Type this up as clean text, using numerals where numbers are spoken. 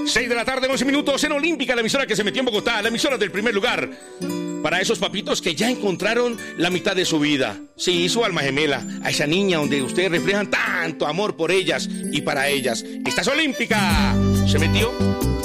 6 de la tarde, 11 minutos, en Olímpica, la emisora que se metió en Bogotá, la emisora del primer lugar. Para esos papitos que ya encontraron la mitad de su vida. Sí, su alma gemela, a esa niña donde ustedes reflejan tanto amor por ellas y para ellas. Esta es Olímpica. Se metió